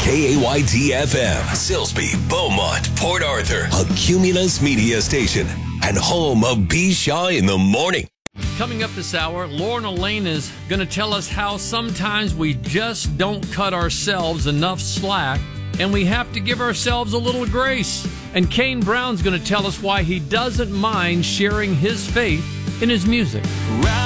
KAYT-FM, Silsbee, Beaumont, Port Arthur, a Cumulus media station, and home of B. Shaw in the Morning. Coming up this hour, Lauren Elaine is going to tell us how sometimes we just don't cut ourselves enough slack, and we have to give ourselves a little grace. And Kane Brown's going to tell us why he doesn't mind sharing his faith in his music.